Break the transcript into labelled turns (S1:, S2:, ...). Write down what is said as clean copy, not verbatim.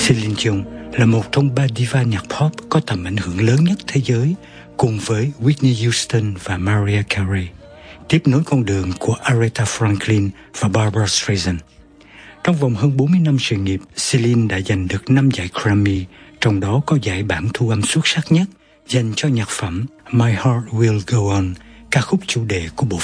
S1: Celine Dion là một trong 3 diva nhạc pop có tầm ảnh hưởng lớn nhất thế giới, cùng với Whitney Houston và Mariah Carey, tiếp nối con đường của Aretha Franklin và Barbra Streisand. Trong vòng hơn 40 năm sự nghiệp, Celine đã giành được 5 giải Grammy, trong đó có giải bản thu âm xuất sắc nhất dành cho nhạc phẩm My Heart Will Go On, ca khúc chủ đề của bộ